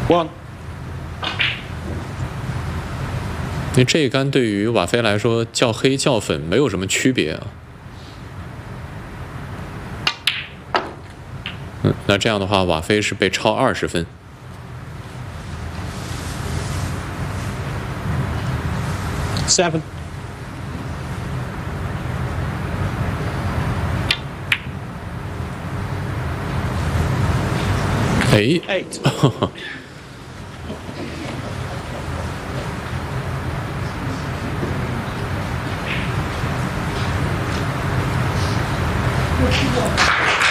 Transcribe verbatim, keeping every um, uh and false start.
One。 因为这一杆对于瓦菲来说，叫黑叫粉没有什么区别啊。嗯，那这样的话，瓦菲是被超二十分。 Seven。 哎 Eight。